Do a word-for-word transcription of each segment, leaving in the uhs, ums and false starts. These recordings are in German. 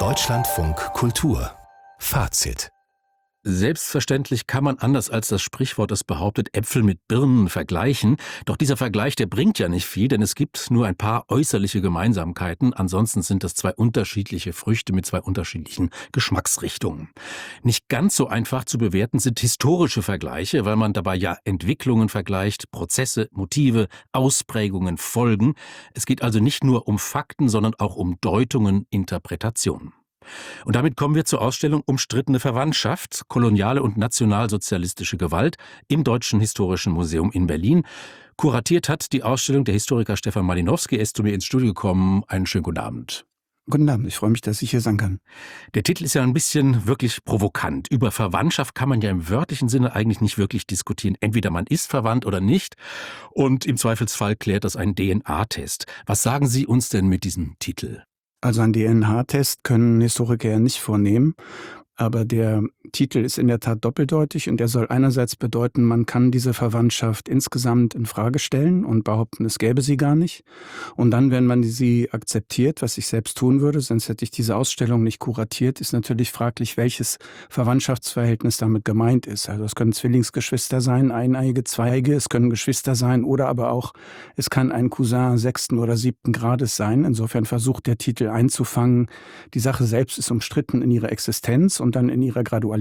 Deutschlandfunk Kultur Fazit. Selbstverständlich kann man, anders als das Sprichwort es behauptet, Äpfel mit Birnen vergleichen. Doch dieser Vergleich, der bringt ja nicht viel, denn es gibt nur ein paar äußerliche Gemeinsamkeiten. Ansonsten sind das zwei unterschiedliche Früchte mit zwei unterschiedlichen Geschmacksrichtungen. Nicht ganz so einfach zu bewerten sind historische Vergleiche, weil man dabei ja Entwicklungen vergleicht, Prozesse, Motive, Ausprägungen, Folgen. Es geht also nicht nur um Fakten, sondern auch um Deutungen, Interpretationen. Und damit kommen wir zur Ausstellung Umstrittene Verwandtschaft, koloniale und nationalsozialistische Gewalt im Deutschen Historischen Museum in Berlin. Kuratiert hat die Ausstellung der Historiker Stefan Malinowski. Er ist zu mir ins Studio gekommen. Einen schönen guten Abend. Guten Abend, ich freue mich, dass ich hier sein kann. Der Titel ist ja ein bisschen wirklich provokant. Über Verwandtschaft kann man ja im wörtlichen Sinne eigentlich nicht wirklich diskutieren. Entweder man ist verwandt oder nicht. Und im Zweifelsfall klärt das ein D N A-Test. Was sagen Sie uns denn mit diesem Titel? Also einen D N A-Test können Historiker ja nicht vornehmen, aber der Titel ist in der Tat doppeldeutig und er soll einerseits bedeuten, man kann diese Verwandtschaft insgesamt in Frage stellen und behaupten, es gäbe sie gar nicht. Und dann, wenn man sie akzeptiert, was ich selbst tun würde, sonst hätte ich diese Ausstellung nicht kuratiert, ist natürlich fraglich, welches Verwandtschaftsverhältnis damit gemeint ist. Also es können Zwillingsgeschwister sein, eineiige, zweieige, es können Geschwister sein oder aber auch, es kann ein Cousin sechsten oder siebten Grades sein. Insofern versucht der Titel einzufangen, die Sache selbst ist umstritten in ihrer Existenz und dann in ihrer Gradualität.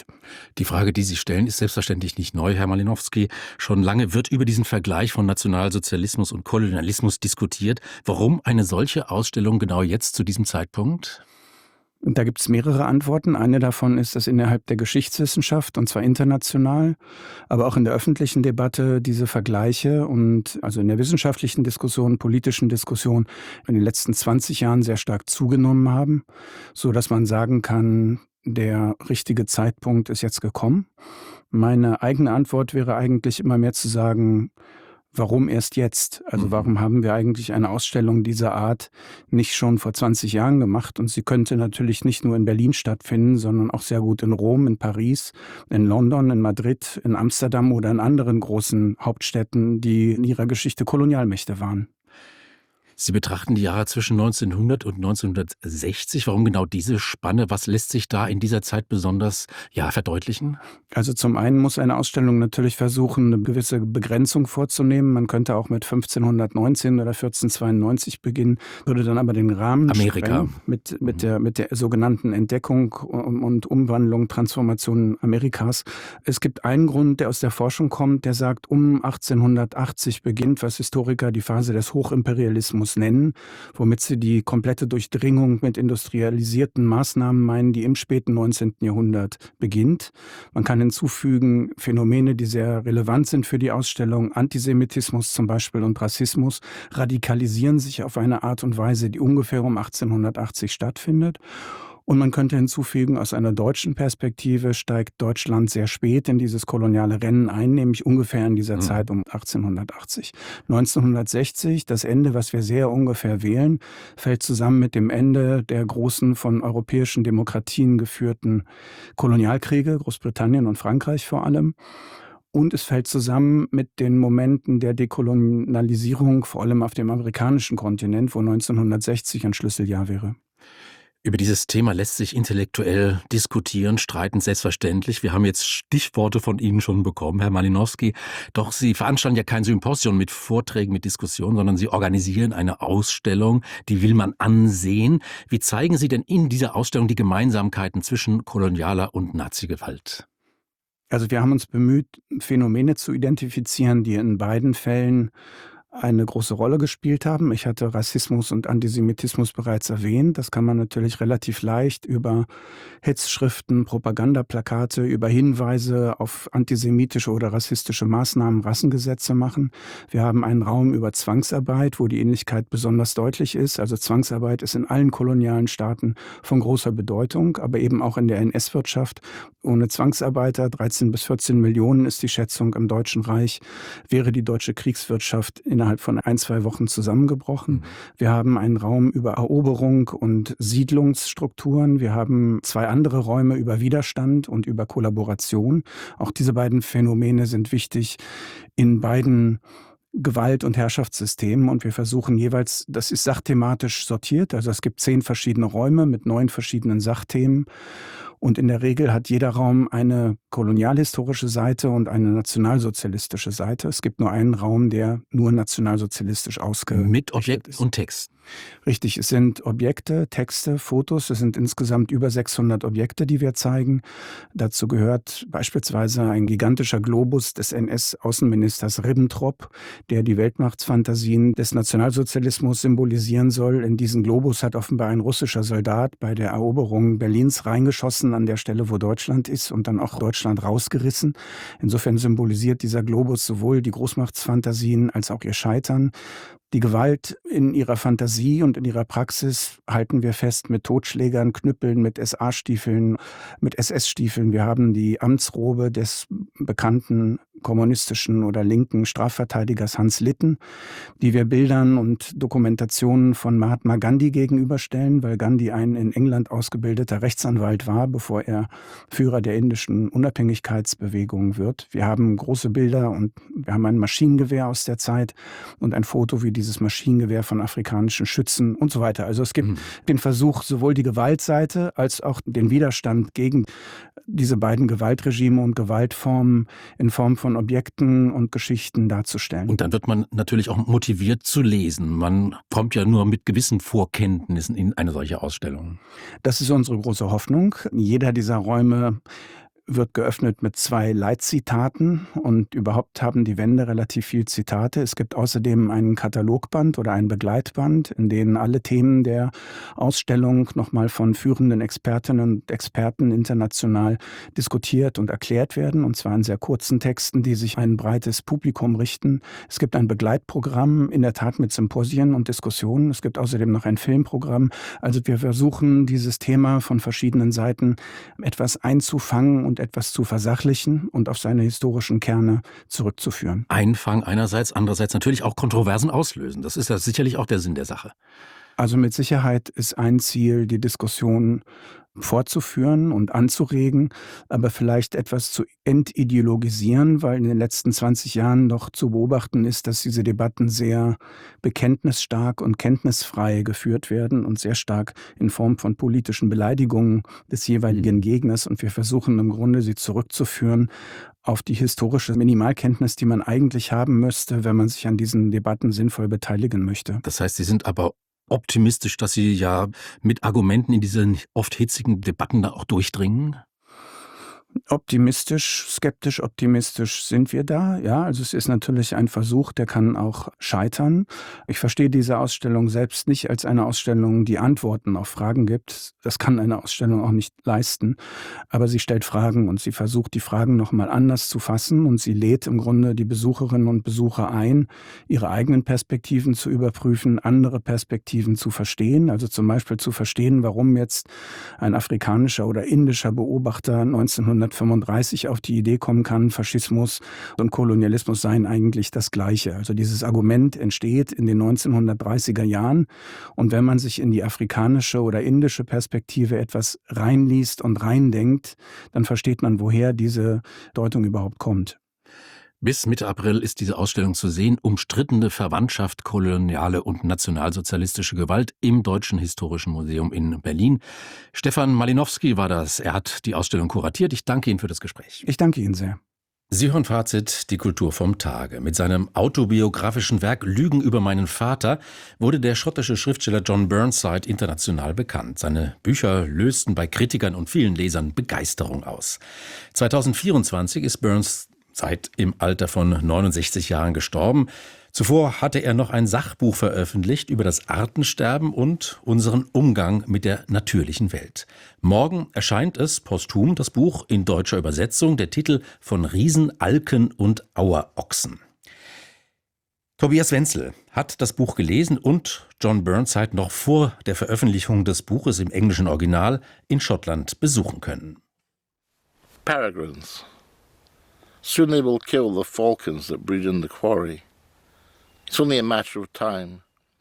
Die Frage, die Sie stellen, ist selbstverständlich nicht neu, Herr Malinowski. Schon lange wird über diesen Vergleich von Nationalsozialismus und Kolonialismus diskutiert. Warum eine solche Ausstellung genau jetzt zu diesem Zeitpunkt? Und da gibt es mehrere Antworten. Eine davon ist, dass innerhalb der Geschichtswissenschaft, und zwar international, aber auch in der öffentlichen Debatte diese Vergleiche und also in der wissenschaftlichen Diskussion, politischen Diskussion in den letzten zwanzig Jahren sehr stark zugenommen haben, so dass man sagen kann, der richtige Zeitpunkt ist jetzt gekommen. Meine eigene Antwort wäre eigentlich immer mehr zu sagen, warum erst jetzt? Also warum haben wir eigentlich eine Ausstellung dieser Art nicht schon vor zwanzig Jahren gemacht? Und sie könnte natürlich nicht nur in Berlin stattfinden, sondern auch sehr gut in Rom, in Paris, in London, in Madrid, in Amsterdam oder in anderen großen Hauptstädten, die in ihrer Geschichte Kolonialmächte waren. Sie betrachten die Jahre zwischen neunzehnhundert und neunzehnhundertsechzig. Warum genau diese Spanne? Was lässt sich da in dieser Zeit besonders ja, verdeutlichen? Also zum einen muss eine Ausstellung natürlich versuchen, eine gewisse Begrenzung vorzunehmen. Man könnte auch mit fünfzehnhundertneunzehn oder vierzehnhundertzweiundneunzig beginnen, würde dann aber den Rahmen Amerika sprengen mit, mit, der, mit der sogenannten Entdeckung und Umwandlung, Transformation Amerikas. Es gibt einen Grund, der aus der Forschung kommt, der sagt, um achtzehnhundertachtzig beginnt, was Historiker die Phase des Hochimperialismus nennen, womit sie die komplette Durchdringung mit industrialisierten Maßnahmen meinen, die im späten neunzehnten Jahrhundert beginnt. Man kann hinzufügen Phänomene, die sehr relevant sind für die Ausstellung. Antisemitismus zum Beispiel und Rassismus radikalisieren sich auf eine Art und Weise, die ungefähr um achtzehnhundertachtzig stattfindet. Und man könnte hinzufügen, aus einer deutschen Perspektive steigt Deutschland sehr spät in dieses koloniale Rennen ein, nämlich ungefähr in dieser mhm. Zeit um achtzehnhundertachtzig. neunzehnhundertsechzig, das Ende, was wir sehr ungefähr wählen, fällt zusammen mit dem Ende der großen von europäischen Demokratien geführten Kolonialkriege, Großbritannien und Frankreich vor allem. Und es fällt zusammen mit den Momenten der Dekolonialisierung, vor allem auf dem amerikanischen Kontinent, wo neunzehnhundertsechzig ein Schlüsseljahr wäre. Über dieses Thema lässt sich intellektuell diskutieren, streiten, selbstverständlich. Wir haben jetzt Stichworte von Ihnen schon bekommen, Herr Malinowski. Doch Sie veranstalten ja kein Symposium mit Vorträgen, mit Diskussionen, sondern Sie organisieren eine Ausstellung, die will man ansehen. Wie zeigen Sie denn in dieser Ausstellung die Gemeinsamkeiten zwischen kolonialer und Nazi-Gewalt? Also wir haben uns bemüht, Phänomene zu identifizieren, die in beiden Fällen eine große Rolle gespielt haben. Ich hatte Rassismus und Antisemitismus bereits erwähnt. Das kann man natürlich relativ leicht über Hetzschriften, Propagandaplakate, über Hinweise auf antisemitische oder rassistische Maßnahmen, Rassengesetze machen. Wir haben einen Raum über Zwangsarbeit, wo die Ähnlichkeit besonders deutlich ist. Also Zwangsarbeit ist in allen kolonialen Staaten von großer Bedeutung, aber eben auch in der N S-Wirtschaft. Ohne Zwangsarbeiter, dreizehn bis vierzehn Millionen ist die Schätzung im Deutschen Reich, wäre die deutsche Kriegswirtschaft innerhalb von ein, zwei Wochen zusammengebrochen. Wir haben einen Raum über Eroberung und Siedlungsstrukturen. Wir haben zwei andere Räume über Widerstand und über Kollaboration. Auch diese beiden Phänomene sind wichtig in beiden Gewalt- und Herrschaftssystemen und wir versuchen jeweils, das ist sachthematisch sortiert, also es gibt zehn verschiedene Räume mit neun verschiedenen Sachthemen und in der Regel hat jeder Raum eine kolonialhistorische Seite und eine nationalsozialistische Seite. Es gibt nur einen Raum, der nur nationalsozialistisch ausgerichtet ist. Mit Objekt und Text. Richtig, es sind Objekte, Texte, Fotos. Es sind insgesamt über sechshundert Objekte, die wir zeigen. Dazu gehört beispielsweise ein gigantischer Globus des N S-Außenministers Ribbentrop, der die Weltmachtsfantasien des Nationalsozialismus symbolisieren soll. In diesen Globus hat offenbar ein russischer Soldat bei der Eroberung Berlins reingeschossen an der Stelle, wo Deutschland ist, und dann auch Deutschland rausgerissen. Insofern symbolisiert dieser Globus sowohl die Großmachtsfantasien als auch ihr Scheitern. Die Gewalt in ihrer Fantasie und in ihrer Praxis halten wir fest mit Totschlägern, Knüppeln, mit S A-Stiefeln, mit S S-Stiefeln. Wir haben die Amtsrobe des bekannten kommunistischen oder linken Strafverteidigers Hans Litten, die wir Bildern und Dokumentationen von Mahatma Gandhi gegenüberstellen, weil Gandhi ein in England ausgebildeter Rechtsanwalt war, bevor er Führer der indischen Unabhängigkeitsbewegung wird. Wir haben große Bilder und wir haben ein Maschinengewehr aus der Zeit und ein Foto, wie dieses Maschinengewehr von afrikanischen Schützen und so weiter. Also es gibt mhm. den Versuch, sowohl die Gewaltseite als auch den Widerstand gegen diese beiden Gewaltregime und Gewaltformen in Form von Objekten und Geschichten darzustellen. Und dann wird man natürlich auch motiviert zu lesen. Man kommt ja nur mit gewissen Vorkenntnissen in eine solche Ausstellung. Das ist unsere große Hoffnung. Jeder dieser Räume wird geöffnet mit zwei Leitzitaten und überhaupt haben die Wände relativ viel Zitate. Es gibt außerdem einen Katalogband oder ein Begleitband, in denen alle Themen der Ausstellung nochmal von führenden Expertinnen und Experten international diskutiert und erklärt werden, und zwar in sehr kurzen Texten, die sich an ein breites Publikum richten. Es gibt ein Begleitprogramm, in der Tat mit Symposien und Diskussionen. Es gibt außerdem noch ein Filmprogramm. Also wir versuchen, dieses Thema von verschiedenen Seiten etwas einzufangen und etwas zu versachlichen und auf seine historischen Kerne zurückzuführen. Einfang einerseits, andererseits natürlich auch Kontroversen auslösen. Das ist ja sicherlich auch der Sinn der Sache. Also mit Sicherheit ist ein Ziel, die Diskussion fortzuführen und anzuregen, aber vielleicht etwas zu entideologisieren, weil in den letzten zwanzig Jahren doch zu beobachten ist, dass diese Debatten sehr bekenntnisstark und kenntnisfrei geführt werden und sehr stark in Form von politischen Beleidigungen des jeweiligen Gegners. Und wir versuchen im Grunde, sie zurückzuführen auf die historische Minimalkenntnis, die man eigentlich haben müsste, wenn man sich an diesen Debatten sinnvoll beteiligen möchte. Das heißt, Sie sind aber optimistisch, dass Sie ja mit Argumenten in diesen oft hitzigen Debatten da auch durchdringen? Optimistisch, skeptisch optimistisch sind wir da. Ja, also es ist natürlich ein Versuch, der kann auch scheitern. Ich verstehe diese Ausstellung selbst nicht als eine Ausstellung, die Antworten auf Fragen gibt. Das kann eine Ausstellung auch nicht leisten. Aber sie stellt Fragen und sie versucht, die Fragen nochmal anders zu fassen und sie lädt im Grunde die Besucherinnen und Besucher ein, ihre eigenen Perspektiven zu überprüfen, andere Perspektiven zu verstehen. Also zum Beispiel zu verstehen, warum jetzt ein afrikanischer oder indischer Beobachter neunzehnhundertfünfunddreißig auf die Idee kommen kann, Faschismus und Kolonialismus seien eigentlich das Gleiche. Also dieses Argument entsteht in den neunzehnhundertdreißiger Jahren und wenn man sich in die afrikanische oder indische Perspektive etwas reinliest und reindenkt, dann versteht man, woher diese Deutung überhaupt kommt. Bis Mitte April ist diese Ausstellung zu sehen. Umstrittene Verwandtschaft, koloniale und nationalsozialistische Gewalt im Deutschen Historischen Museum in Berlin. Stefan Malinowski war das. Er hat die Ausstellung kuratiert. Ich danke Ihnen für das Gespräch. Ich danke Ihnen sehr. Sie hören Fazit, die Kultur vom Tage. Mit seinem autobiografischen Werk Lügen über meinen Vater wurde der schottische Schriftsteller John Burnside international bekannt. Seine Bücher lösten bei Kritikern und vielen Lesern Begeisterung aus. zweitausendvierundzwanzig ist Burnside im Alter von neunundsechzig Jahren gestorben. Zuvor hatte er noch ein Sachbuch veröffentlicht über das Artensterben und unseren Umgang mit der natürlichen Welt. Morgen erscheint es posthum, das Buch in deutscher Übersetzung, der Titel Von Riesen, Alken und Auerochsen. Tobias Wenzel hat das Buch gelesen und John Burnside noch vor der Veröffentlichung des Buches im englischen Original in Schottland besuchen können. Peregrines. Soon they will kill the falcons that breed in the quarry. It's only a matter of time.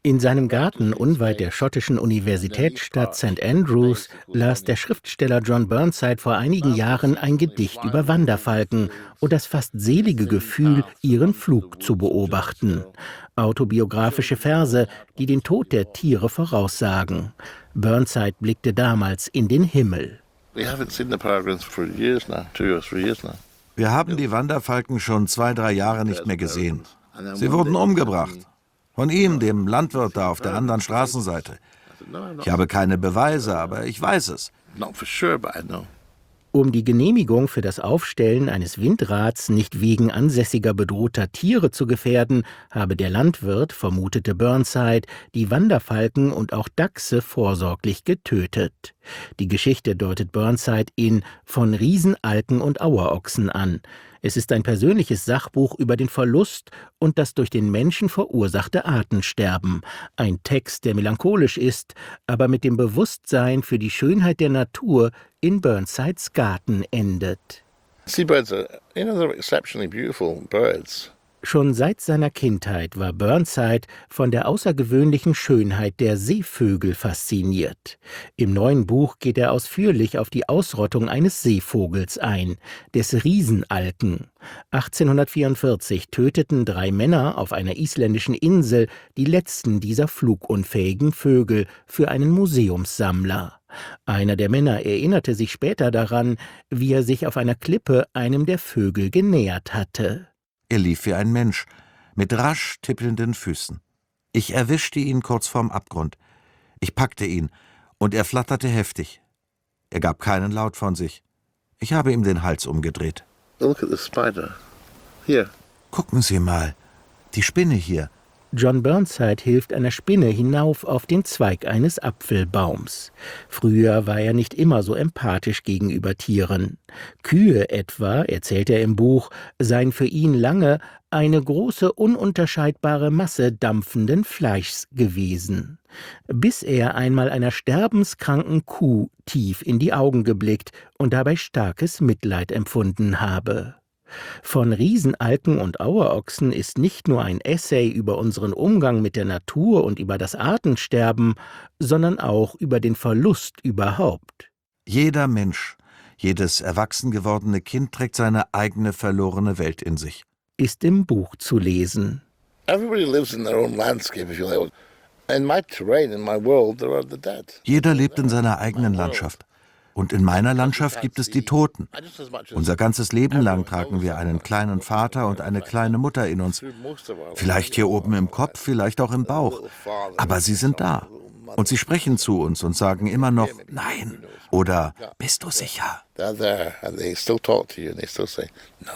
In seinem Garten unweit der schottischen Universitätsstadt St Andrews las der Schriftsteller John Burnside vor einigen Jahren ein Gedicht über Wanderfalken und das fast selige Gefühl, ihren Flug zu beobachten. Autobiografische Verse, die den Tod der Tiere voraussagen. Burnside blickte damals in den Himmel. We haven't seen the peregrines for years now, two or three years now. Wir haben die Wanderfalken schon zwei, drei Jahre nicht mehr gesehen. Sie wurden umgebracht. Von ihm, dem Landwirt da auf der anderen Straßenseite. Ich habe keine Beweise, aber ich weiß es. Not for sure, but I know. Um die Genehmigung für das Aufstellen eines Windrads nicht wegen ansässiger bedrohter Tiere zu gefährden, habe der Landwirt, vermutete Burnside, die Wanderfalken und auch Dachse vorsorglich getötet. Die Geschichte deutet Burnside in »Von Riesenalken und Auerochsen« an. Es ist ein persönliches Sachbuch über den Verlust und das durch den Menschen verursachte Artensterben. Ein Text, der melancholisch ist, aber mit dem Bewusstsein für die Schönheit der Natur in Burnsides Garten endet. Seabirds are, you know, they're exceptionally beautiful birds. Schon seit seiner Kindheit war Burnside von der außergewöhnlichen Schönheit der Seevögel fasziniert. Im neuen Buch geht er ausführlich auf die Ausrottung eines Seevogels ein, des Riesenalken. achtzehnhundertvierundvierzig töteten drei Männer auf einer isländischen Insel die letzten dieser flugunfähigen Vögel für einen Museumssammler. Einer der Männer erinnerte sich später daran, wie er sich auf einer Klippe einem der Vögel genähert hatte. Er lief wie ein Mensch, mit rasch tippelnden Füßen. Ich erwischte ihn kurz vorm Abgrund. Ich packte ihn, und er flatterte heftig. Er gab keinen Laut von sich. Ich habe ihm den Hals umgedreht. Look at the spider. Here. Gucken Sie mal, die Spinne hier. John Burnside hilft einer Spinne hinauf auf den Zweig eines Apfelbaums. Früher war er nicht immer so empathisch gegenüber Tieren. Kühe etwa, erzählt er im Buch, seien für ihn lange eine große, ununterscheidbare Masse dampfenden Fleischs gewesen. Bis er einmal einer sterbenskranken Kuh tief in die Augen geblickt und dabei starkes Mitleid empfunden habe. Von Riesenalken und Auerochsen ist nicht nur ein Essay über unseren Umgang mit der Natur und über das Artensterben, sondern auch über den Verlust überhaupt. Jeder Mensch, jedes erwachsen gewordene Kind trägt seine eigene verlorene Welt in sich. Ist im Buch zu lesen. Everybody lives in their own landscape, if you like. In my terrain, in my world, there are the dead. Jeder lebt in seiner eigenen Landschaft. Und in meiner Landschaft gibt es die Toten. Unser ganzes Leben lang tragen wir einen kleinen Vater und eine kleine Mutter in uns. Vielleicht hier oben im Kopf, vielleicht auch im Bauch. Aber sie sind da. Und sie sprechen zu uns und sagen immer noch Nein oder Bist du sicher? They're there and they still talk to you and they still say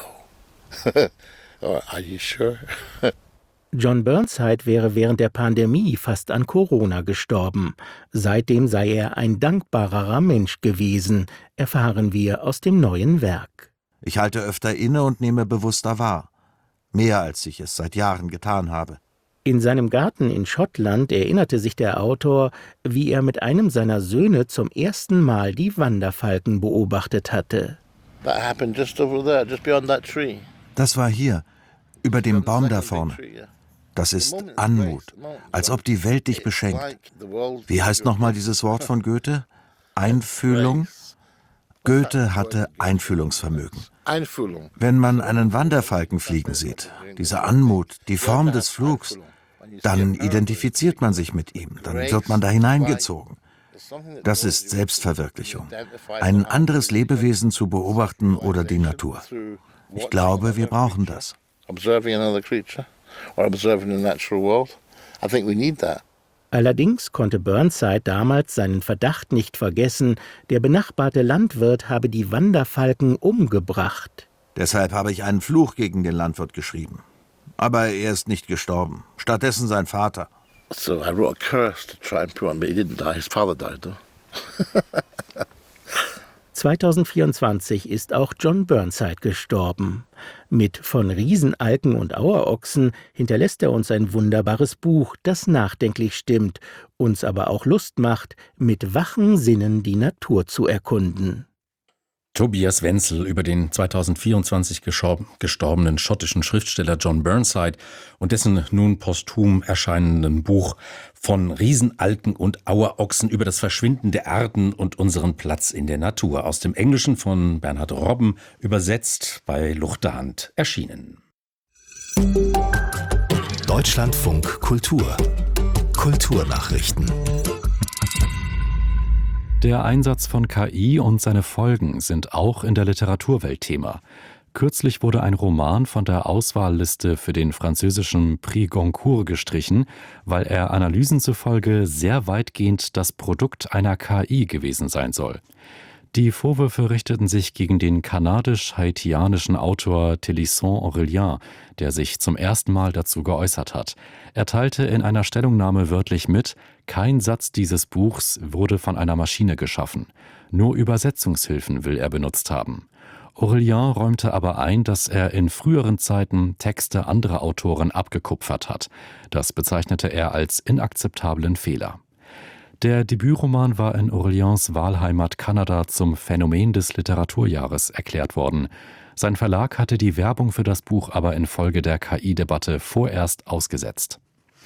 no. Or are you sure? John Burnside wäre während der Pandemie fast an Corona gestorben. Seitdem sei er ein dankbarerer Mensch gewesen, erfahren wir aus dem neuen Werk. Ich halte öfter inne und nehme bewusster wahr. Mehr als ich es seit Jahren getan habe. In seinem Garten in Schottland erinnerte sich der Autor, wie er mit einem seiner Söhne zum ersten Mal die Wanderfalken beobachtet hatte. That happened just over there, just beyond that tree. Das war hier, über dem Baum da vorne. Das ist Anmut, als ob die Welt dich beschenkt. Wie heißt nochmal dieses Wort von Goethe? Einfühlung? Goethe hatte Einfühlungsvermögen. Einfühlung. Wenn man einen Wanderfalken fliegen sieht, diese Anmut, die Form des Flugs, dann identifiziert man sich mit ihm, dann wird man da hineingezogen. Das ist Selbstverwirklichung. Ein anderes Lebewesen zu beobachten oder die Natur. Ich glaube, wir brauchen das. Observing another creature or observing the natural world. I think we need that. Allerdings konnte Burnside damals seinen Verdacht nicht vergessen, der benachbarte Landwirt habe die Wanderfalken umgebracht. Deshalb habe ich einen Fluch gegen den Landwirt geschrieben. Aber er ist nicht gestorben. Stattdessen sein Vater. So I wrote a curse to try and prove him, but he didn't die. His father died, though. zweitausendvierundzwanzig ist auch John Burnside gestorben. Mit Von Riesenalken und Auerochsen hinterlässt er uns ein wunderbares Buch, das nachdenklich stimmt, uns aber auch Lust macht, mit wachen Sinnen die Natur zu erkunden. Tobias Wenzel über den zweitausendvierundzwanzig gestorbenen schottischen Schriftsteller John Burnside und dessen nun posthum erscheinenden Buch Von Riesenalken und Auerochsen über das Verschwinden der Arten und unseren Platz in der Natur. Aus dem Englischen von Bernhard Robben, übersetzt bei Luchterhand erschienen. Deutschlandfunk Kultur. Kulturnachrichten. Der Einsatz von K I und seine Folgen sind auch in der Literaturwelt Thema. Kürzlich wurde ein Roman von der Auswahlliste für den französischen Prix Goncourt gestrichen, weil er Analysen zufolge sehr weitgehend das Produkt einer K I gewesen sein soll. Die Vorwürfe richteten sich gegen den kanadisch-haitianischen Autor Télisson Aurélien, der sich zum ersten Mal dazu geäußert hat. Er teilte in einer Stellungnahme wörtlich mit: Kein Satz dieses Buchs wurde von einer Maschine geschaffen. Nur Übersetzungshilfen will er benutzt haben. Aurélien räumte aber ein, dass er in früheren Zeiten Texte anderer Autoren abgekupfert hat. Das bezeichnete er als inakzeptablen Fehler. Der Debütroman war in Aureliens Wahlheimat Kanada zum Phänomen des Literaturjahres erklärt worden. Sein Verlag hatte die Werbung für das Buch aber infolge der K I-Debatte vorerst ausgesetzt.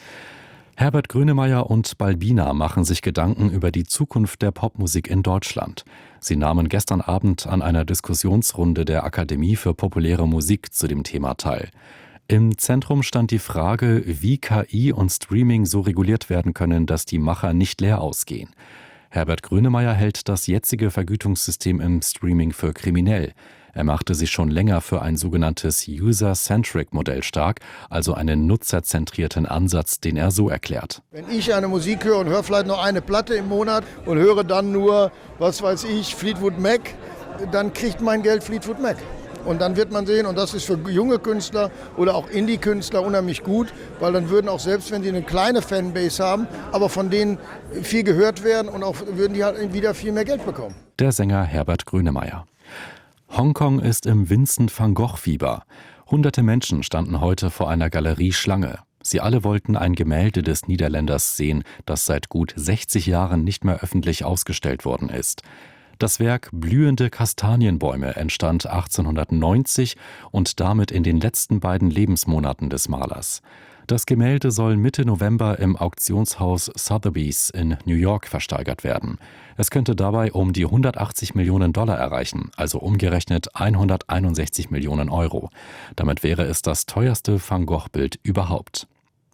Herbert Grönemeyer und Balbina machen sich Gedanken über die Zukunft der Popmusik in Deutschland. Sie nahmen gestern Abend an einer Diskussionsrunde der Akademie für populäre Musik zu dem Thema teil. Im Zentrum stand die Frage, wie K I und Streaming so reguliert werden können, dass die Macher nicht leer ausgehen. Herbert Grönemeyer hält das jetzige Vergütungssystem im Streaming für kriminell. Er machte sich schon länger für ein sogenanntes User-Centric-Modell stark, also einen nutzerzentrierten Ansatz, den er so erklärt. Wenn ich eine Musik höre und höre vielleicht noch eine Platte im Monat und höre dann nur, was weiß ich, Fleetwood Mac, dann kriegt mein Geld Fleetwood Mac. Und dann wird man sehen, und das ist für junge Künstler oder auch Indie-Künstler unheimlich gut, weil dann würden auch, selbst wenn die eine kleine Fanbase haben, aber von denen viel gehört werden und auch würden die halt wieder viel mehr Geld bekommen. Der Sänger Herbert Grönemeyer. Hongkong ist im Vincent van Gogh-Fieber. Hunderte Menschen standen heute vor einer Galerie Schlange. Sie alle wollten ein Gemälde des Niederländers sehen, das seit gut sechzig Jahren nicht mehr öffentlich ausgestellt worden ist. Das Werk Blühende Kastanienbäume entstand achtzehnhundertneunzig und damit in den letzten beiden Lebensmonaten des Malers. Das Gemälde soll Mitte November im Auktionshaus Sotheby's in New York versteigert werden. Es könnte dabei um die hundertachtzig Millionen Dollar erreichen, also umgerechnet hunderteinundsechzig Millionen Euro. Damit wäre es das teuerste Van Gogh-Bild überhaupt.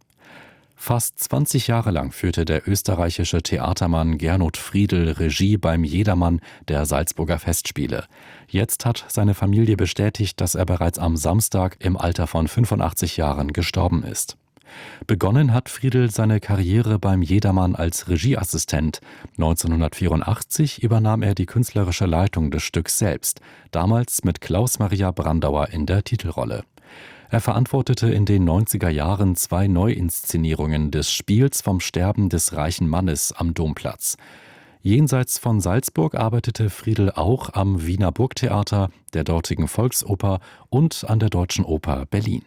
Fast zwanzig Jahre lang führte der österreichische Theatermann Gernot Friedl Regie beim Jedermann der Salzburger Festspiele. Jetzt hat seine Familie bestätigt, dass er bereits am Samstag im Alter von fünfundachtzig Jahren gestorben ist. Begonnen hat Friedl seine Karriere beim Jedermann als Regieassistent. neunzehnhundertvierundachtzig übernahm er die künstlerische Leitung des Stücks selbst, damals mit Klaus-Maria Brandauer in der Titelrolle. Er verantwortete in den neunziger Jahren zwei Neuinszenierungen des Spiels vom Sterben des reichen Mannes am Domplatz. Jenseits von Salzburg arbeitete Friedl auch am Wiener Burgtheater, der dortigen Volksoper und an der Deutschen Oper Berlin.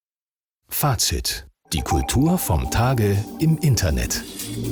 Fazit: Die Kultur vom Tage im Internet.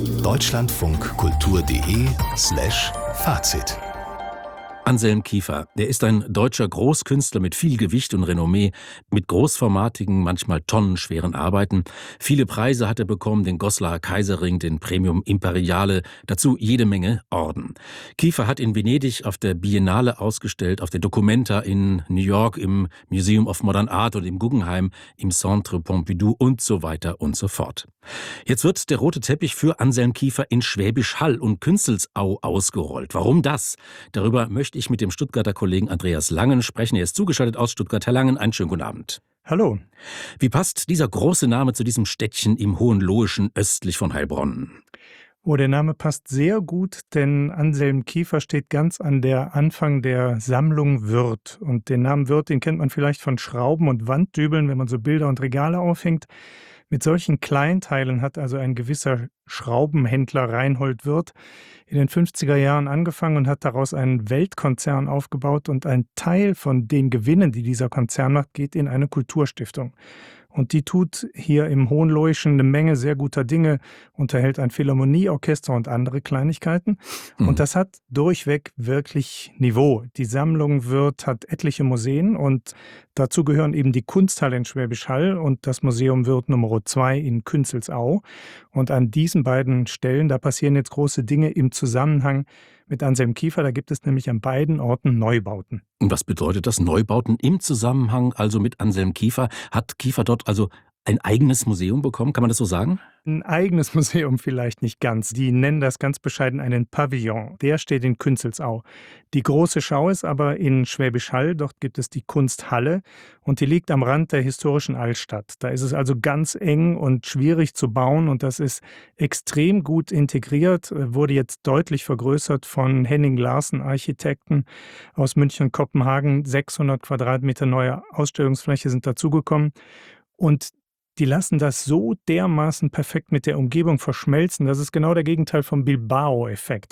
Deutschlandfunkkultur.de slash Fazit. Anselm Kiefer, der ist ein deutscher Großkünstler mit viel Gewicht und Renommee, mit großformatigen, manchmal tonnenschweren Arbeiten. Viele Preise hat er bekommen, den Goslar Kaiserring, den Premium Imperiale, dazu jede Menge Orden. Kiefer hat in Venedig auf der Biennale ausgestellt, auf der Documenta in New York, im Museum of Modern Art und im Guggenheim, im Centre Pompidou und so weiter und so fort. Jetzt wird der rote Teppich für Anselm Kiefer in Schwäbisch Hall und Künzelsau ausgerollt. Warum das? Darüber möchte ich mit dem Stuttgarter Kollegen Andreas Langen sprechen. Er ist zugeschaltet aus Stuttgart. Herr Langen, einen schönen guten Abend. Hallo. Wie passt dieser große Name zu diesem Städtchen im Hohenlohischen östlich von Heilbronn? Oh, der Name passt sehr gut, denn Anselm Kiefer steht ganz an der Anfang der Sammlung Würth. Und den Namen Würth, den kennt man vielleicht von Schrauben und Wanddübeln, wenn man so Bilder und Regale aufhängt. Mit solchen Kleinteilen hat also ein gewisser Schraubenhändler Reinhold Würth in den fünfziger Jahren angefangen und hat daraus einen Weltkonzern aufgebaut. Und ein Teil von den Gewinnen, die dieser Konzern macht, geht in eine Kulturstiftung. Und die tut hier im Hohenloheischen eine Menge sehr guter Dinge, unterhält ein Philharmonieorchester und andere Kleinigkeiten. Mhm. Und das hat durchweg wirklich Niveau. Die Sammlung Wirth hat etliche Museen und dazu gehören eben die Kunsthalle in Schwäbisch Hall und das Museum Wirth Nummer zwei in Künzelsau. Und an diesen beiden Stellen, da passieren jetzt große Dinge im Zusammenhang mit Anselm Kiefer. Da gibt es nämlich an beiden Orten Neubauten. Und was bedeutet das, Neubauten im Zusammenhang also mit Anselm Kiefer? Hat Kiefer dort also ein eigenes Museum bekommen? Kann man das so sagen? Ein eigenes Museum vielleicht nicht ganz. Die nennen das ganz bescheiden einen Pavillon. Der steht in Künzelsau. Die große Schau ist aber in Schwäbisch Hall. Dort gibt es die Kunsthalle und die liegt am Rand der historischen Altstadt. Da ist es also ganz eng und schwierig zu bauen und das ist extrem gut integriert, wurde jetzt deutlich vergrößert von Henning Larsen, Architekten aus München und Kopenhagen. sechshundert Quadratmeter neue Ausstellungsfläche sind dazugekommen und die lassen das so dermaßen perfekt mit der Umgebung verschmelzen. Das ist genau der Gegenteil vom Bilbao-Effekt.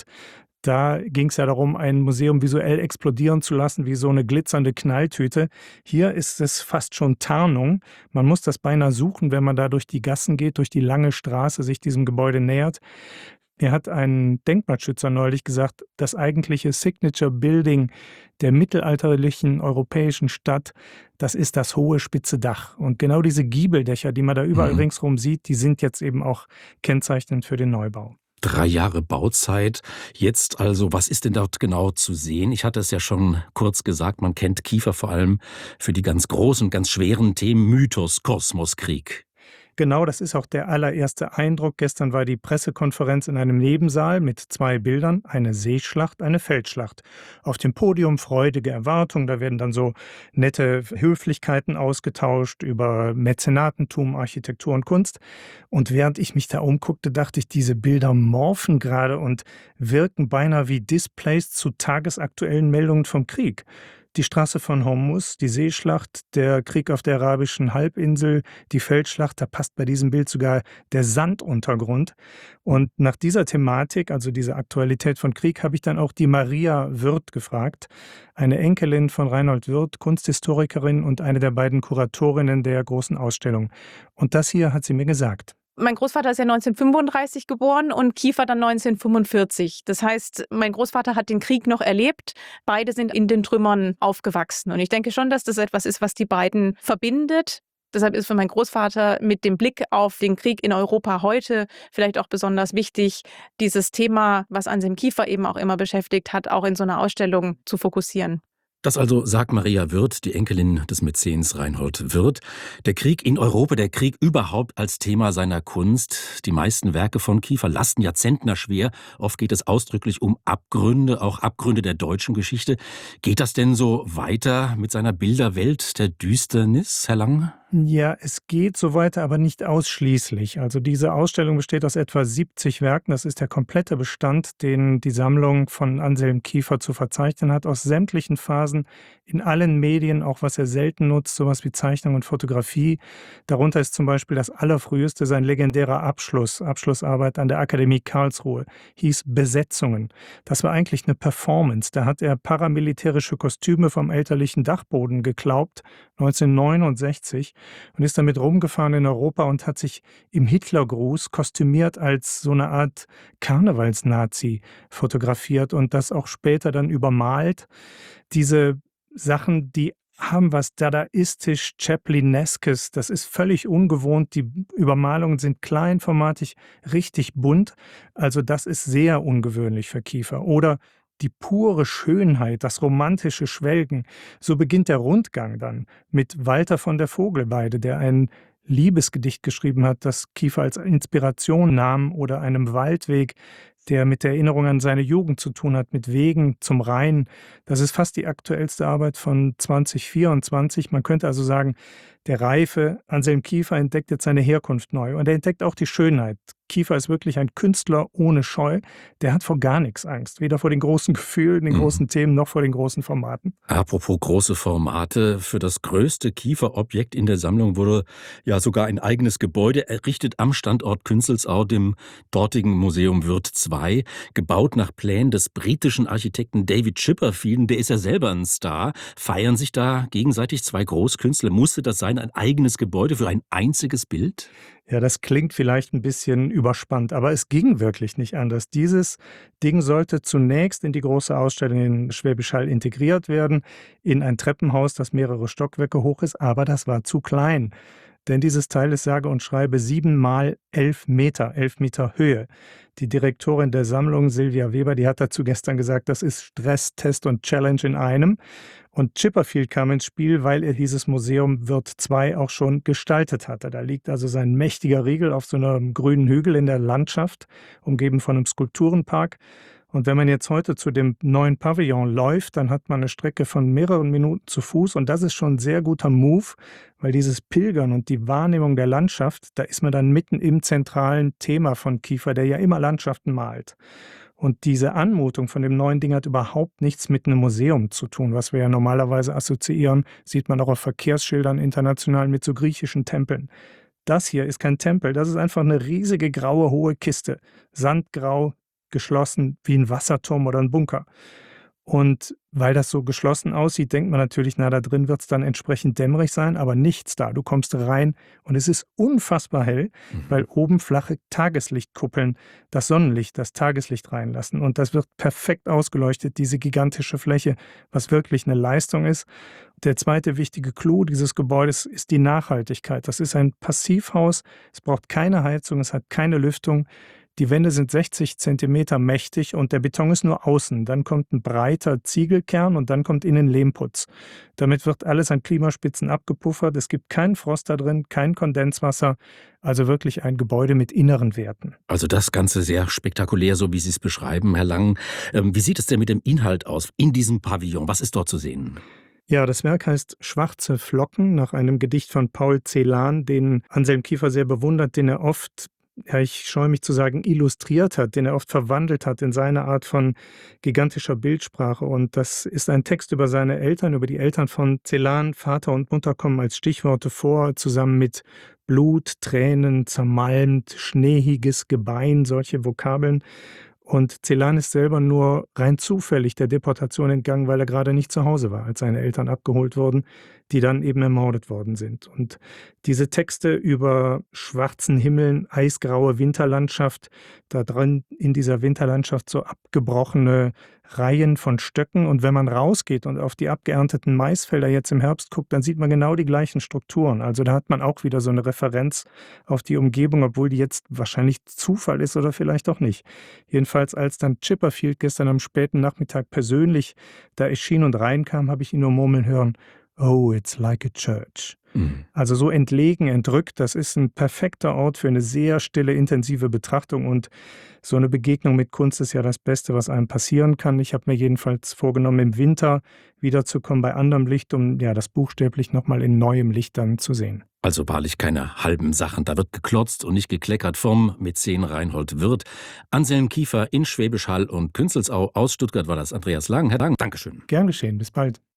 Da ging es ja darum, ein Museum visuell explodieren zu lassen, wie so eine glitzernde Knalltüte. Hier ist es fast schon Tarnung. Man muss das beinahe suchen, wenn man da durch die Gassen geht, durch die lange Straße sich diesem Gebäude nähert. Mir hat ein Denkmalschützer neulich gesagt, das eigentliche Signature Building der mittelalterlichen europäischen Stadt, das ist das hohe spitze Dach. Und genau diese Giebeldächer, die man da überall mhm. ringsherum sieht, die sind jetzt eben auch kennzeichnend für den Neubau. Drei Jahre Bauzeit. Jetzt also, was ist denn dort genau zu sehen? Ich hatte es ja schon kurz gesagt, man kennt Kiefer vor allem für die ganz großen, ganz schweren Themen Mythos, Kosmos, Krieg. Genau, das ist auch der allererste Eindruck. Gestern war die Pressekonferenz in einem Nebensaal mit zwei Bildern, eine Seeschlacht, eine Feldschlacht. Auf dem Podium freudige Erwartung, da werden dann so nette Höflichkeiten ausgetauscht über Mäzenatentum, Architektur und Kunst. Und während ich mich da umguckte, dachte ich, diese Bilder morphen gerade und wirken beinahe wie Displays zu tagesaktuellen Meldungen vom Krieg. Die Straße von Hormuz, die Seeschlacht, der Krieg auf der arabischen Halbinsel, die Feldschlacht, da passt bei diesem Bild sogar der Sanduntergrund. Und nach dieser Thematik, also dieser Aktualität von Krieg, habe ich dann auch die Maria Wirth gefragt, eine Enkelin von Reinhold Wirth, Kunsthistorikerin und eine der beiden Kuratorinnen der großen Ausstellung. Und das hier hat sie mir gesagt. Mein Großvater ist ja neunzehnhundertfünfunddreißig geboren und Kiefer dann neunzehnhundertfünfundvierzig. Das heißt, mein Großvater hat den Krieg noch erlebt. Beide sind in den Trümmern aufgewachsen. Und ich denke schon, dass das etwas ist, was die beiden verbindet. Deshalb ist für meinen Großvater mit dem Blick auf den Krieg in Europa heute vielleicht auch besonders wichtig, dieses Thema, was Anselm Kiefer eben auch immer beschäftigt hat, auch in so einer Ausstellung zu fokussieren. Das also sagt Maria Wirth, die Enkelin des Mäzens Reinhold Wirth. Der Krieg in Europa, der Krieg überhaupt als Thema seiner Kunst. Die meisten Werke von Kiefer lasten ja zentnerschwer. Oft geht es ausdrücklich um Abgründe, auch Abgründe der deutschen Geschichte. Geht das denn so weiter mit seiner Bilderwelt der Düsternis, Herr Lang? Ja, es geht so weiter, aber nicht ausschließlich. Also diese Ausstellung besteht aus etwa siebzig Werken. Das ist der komplette Bestand, den die Sammlung von Anselm Kiefer zu verzeichnen hat, aus sämtlichen Phasen, in allen Medien, auch was er selten nutzt, sowas wie Zeichnung und Fotografie. Darunter ist zum Beispiel das allerfrüheste sein legendärer Abschluss, Abschlussarbeit an der Akademie Karlsruhe, hieß Besetzungen. Das war eigentlich eine Performance. Da hat er paramilitärische Kostüme vom elterlichen Dachboden geklaubt, neunzehnhundertneunundsechzig, und ist damit rumgefahren in Europa und hat sich im Hitlergruß kostümiert als so eine Art Karnevalsnazi fotografiert und das auch später dann übermalt. Diese Sachen, die haben was dadaistisch Chaplineskes. Das ist völlig ungewohnt. Die Übermalungen sind kleinformatig, richtig bunt. Also das ist sehr ungewöhnlich für Kiefer. Oder die pure Schönheit, das romantische Schwelgen. So beginnt der Rundgang dann mit Walter von der Vogelweide, der ein Liebesgedicht geschrieben hat, das Kiefer als Inspiration nahm, oder einem Waldweg, der mit der Erinnerung an seine Jugend zu tun hat, mit Wegen zum Rhein. Das ist fast die aktuellste Arbeit von zwanzig vierundzwanzig. Man könnte also sagen, der reife Anselm Kiefer entdeckt jetzt seine Herkunft neu und er entdeckt auch die Schönheit. Kiefer ist wirklich ein Künstler ohne Scheu. Der hat vor gar nichts Angst. Weder vor den großen Gefühlen, den großen Themen, noch vor den großen Formaten. Apropos große Formate. Für das größte Kiefer-Objekt in der Sammlung wurde ja sogar ein eigenes Gebäude errichtet am Standort Künzelsau, dem dortigen Museum Wirth zwei. Gebaut nach Plänen des britischen Architekten David Chipperfield. Der ist ja selber ein Star. Feiern sich da gegenseitig zwei Großkünstler? Musste das sein? dann ein eigenes Gebäude für ein einziges Bild? Ja, das klingt vielleicht ein bisschen überspannt, aber es ging wirklich nicht anders. Dieses Ding sollte zunächst in die große Ausstellung in Schwäbisch Hall integriert werden, in ein Treppenhaus, das mehrere Stockwerke hoch ist, aber das war zu klein. Denn dieses Teil ist sage und schreibe sieben mal elf Meter, elf Meter Höhe. Die Direktorin der Sammlung, Silvia Weber, die hat dazu gestern gesagt, das ist Stress, Test und Challenge in einem. Und Chipperfield kam ins Spiel, weil er dieses Museum Wirth zwei auch schon gestaltet hatte. Da liegt also sein mächtiger Riegel auf so einem grünen Hügel in der Landschaft, umgeben von einem Skulpturenpark. Und wenn man jetzt heute zu dem neuen Pavillon läuft, dann hat man eine Strecke von mehreren Minuten zu Fuß. Und das ist schon ein sehr guter Move, weil dieses Pilgern und die Wahrnehmung der Landschaft, da ist man dann mitten im zentralen Thema von Kiefer, der ja immer Landschaften malt. Und diese Anmutung von dem neuen Ding hat überhaupt nichts mit einem Museum zu tun, was wir ja normalerweise assoziieren, sieht man auch auf Verkehrsschildern international mit so griechischen Tempeln. Das hier ist kein Tempel, das ist einfach eine riesige graue hohe Kiste, sandgrau, geschlossen wie ein Wasserturm oder ein Bunker. Und weil das so geschlossen aussieht, denkt man natürlich, na, da drin wird es dann entsprechend dämmerig sein, aber nichts da. Du kommst rein und es ist unfassbar hell, mhm. weil oben flache Tageslichtkuppeln das Sonnenlicht, das Tageslicht reinlassen. Und das wird perfekt ausgeleuchtet, diese gigantische Fläche, was wirklich eine Leistung ist. Der zweite wichtige Clou dieses Gebäudes ist die Nachhaltigkeit. Das ist ein Passivhaus, es braucht keine Heizung, es hat keine Lüftung. Die Wände sind sechzig Zentimeter mächtig und der Beton ist nur außen. Dann kommt ein breiter Ziegelkern und dann kommt innen Lehmputz. Damit wird alles an Klimaspitzen abgepuffert. Es gibt keinen Frost da drin, kein Kondenswasser. Also wirklich ein Gebäude mit inneren Werten. Also das Ganze sehr spektakulär, so wie Sie es beschreiben, Herr Lang. Ähm, wie sieht es denn mit dem Inhalt aus in diesem Pavillon? Was ist dort zu sehen? Ja, das Werk heißt Schwarze Flocken, nach einem Gedicht von Paul Celan, den Anselm Kiefer sehr bewundert, den er oft, ja, ich scheue mich zu sagen, illustriert hat, den er oft verwandelt hat in seine Art von gigantischer Bildsprache. Und das ist ein Text über seine Eltern, über die Eltern von Celan. Vater und Mutter kommen als Stichworte vor, zusammen mit Blut, Tränen, zermalmt, schneehiges Gebein, solche Vokabeln. Und Celan ist selber nur rein zufällig der Deportation entgangen, weil er gerade nicht zu Hause war, als seine Eltern abgeholt wurden, die dann eben ermordet worden sind. Und diese Texte über schwarzen Himmeln, eisgraue Winterlandschaft, da drin in dieser Winterlandschaft so abgebrochene Reihen von Stöcken. Und wenn man rausgeht und auf die abgeernteten Maisfelder jetzt im Herbst guckt, dann sieht man genau die gleichen Strukturen. Also da hat man auch wieder so eine Referenz auf die Umgebung, obwohl die jetzt wahrscheinlich Zufall ist oder vielleicht auch nicht. Jedenfalls, als dann Chipperfield gestern am späten Nachmittag persönlich da erschien und reinkam, habe ich ihn nur murmeln hören: Oh, it's like a church. Mhm. Also so entlegen, entrückt, das ist ein perfekter Ort für eine sehr stille, intensive Betrachtung. Und so eine Begegnung mit Kunst ist ja das Beste, was einem passieren kann. Ich habe mir jedenfalls vorgenommen, im Winter wiederzukommen bei anderem Licht, um ja das buchstäblich nochmal in neuem Licht dann zu sehen. Also wahrlich keine halben Sachen. Da wird geklotzt und nicht gekleckert vom Mäzen Reinhold Wirth. Anselm Kiefer in Schwäbisch Hall und Künzelsau. Aus Stuttgart war das Andreas Lang. Herr Lang, Dankeschön. Gern geschehen. Bis bald.